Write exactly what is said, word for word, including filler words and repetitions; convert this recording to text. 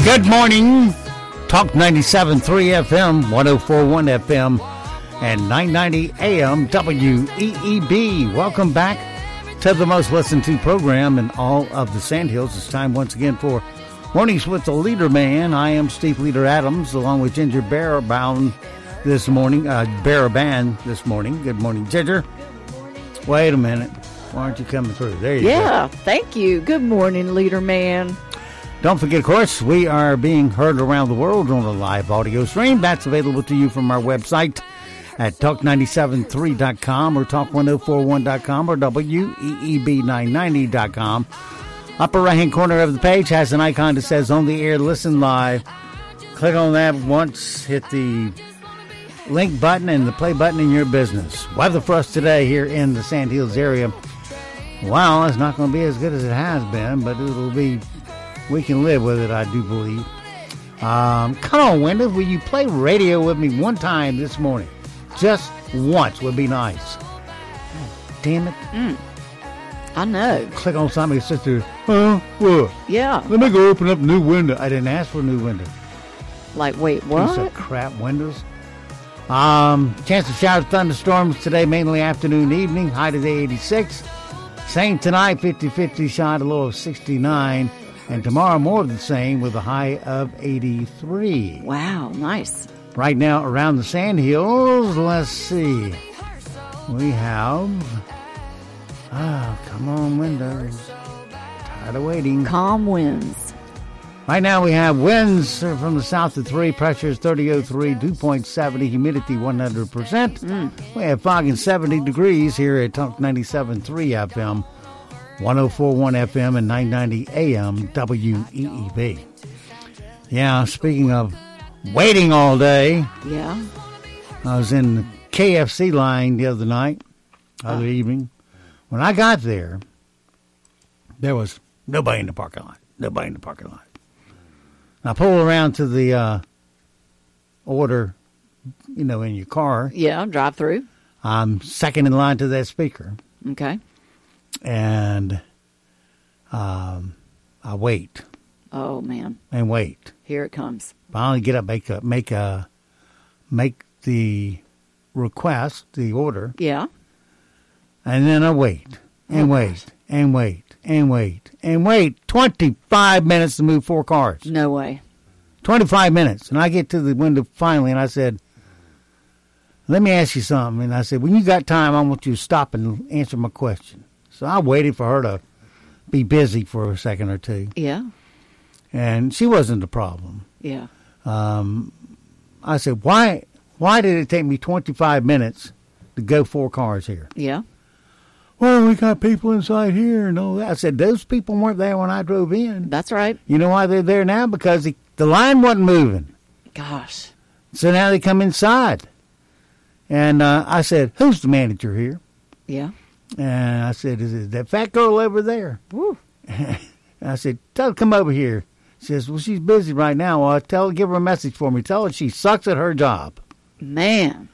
Good morning. Talk ninety-seven point three F M, one oh four point one F M, and nine ninety A M W E E B. Welcome back to the most listened to program in all of the Sandhills. It's time once again for Mornings with the Leader Man. I am Steve Leader Adams, along with Ginger Baraband this morning. Uh, Baraband this morning. Good morning, Ginger. Wait a minute. Why aren't you coming through? There you yeah, go. Yeah, thank you. Good morning, Leader Man. Don't forget, of course, we are being heard around the world on a live audio stream. That's available to you from our website at talk nine seven three dot com or talk ten forty-one dot com or W E E B nine ninety dot com. Upper right-hand corner of the page has an icon that says On the Air, Listen Live. Click on that once, hit the link button and the play button in your business. Weather for us today here in the Sandhills area. Wow, it's not going to be as good as it has been, but it'll be... We can live with it, I do believe. Um, come on, Wendell, will you play radio with me one time this morning? Just once would be nice. Oh, damn it. Mm. I know. Click on something and sit there. Oh, what? Yeah. Let me go open up a new window. I didn't ask for a new window. Like, wait, what? Piece of crap windows. Um, chance of showers, thunderstorms today, mainly afternoon, evening. High today, eighty-six. Same tonight, fifty-fifty shot, a low of sixty-nine. And tomorrow, more of the same with a high of eighty-three. Wow, nice. Right now, around the Sandhills, let's see. We have... Ah, oh, come on, windows. Tired of waiting. Calm winds. Right now, we have winds from the south of three. Pressure is thirty oh three, dew point seventy, humidity one hundred percent. Mm. We have fog and seventy degrees here at Talk ninety-seven point three F M. one oh four point one F M and nine ninety A M W E E B. Yeah, speaking of waiting all day. Yeah. I was in the K F C line the other night, other oh. evening. When I got there, there was nobody in the parking lot. Nobody in the parking lot. And I pulled around to the uh, order, you know, in your car. Yeah, drive through. I'm second in line to that speaker. Okay. And um, I wait. Oh man! And wait. Here it comes. Finally, get up, make a, make a, make the request, the order. Yeah. And then I wait and oh, wait gosh. and wait and wait and wait. Twenty-five minutes to move four cars. No way. Twenty-five minutes, and I get to the window finally, and I said, "Let me ask you something." And I said, "When you got time, I want you to stop and answer my question." So I waited for her to be busy for a second or two. Yeah. And she wasn't the problem. Yeah. Um, I said, why why did it take me twenty-five minutes to go four cars here? Yeah. Well, we got people inside here and all that. I said, those people weren't there when I drove in. That's right. You know why they're there now? Because the, the line wasn't moving. Gosh. So now they come inside. And uh, I said, who's the manager here? Yeah. And I said, is it that fat girl over there? Woo. I said, tell her to come over here. She says, well, she's busy right now. Well, tell her, give her a message for me. Tell her she sucks at her job. Man.